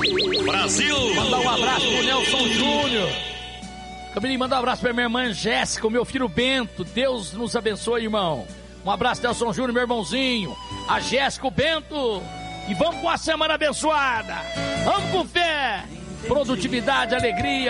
Brasil! Mandar um abraço pro Nelson Júnior. Também mandar um abraço pra minha irmã Jéssica, o meu filho Bento. Deus nos abençoe, irmão. Um abraço, Nelson Júnior, meu irmãozinho. A Jéssica, o Bento. E vamos com a semana abençoada. Vamos com fé. Produtividade, alegria.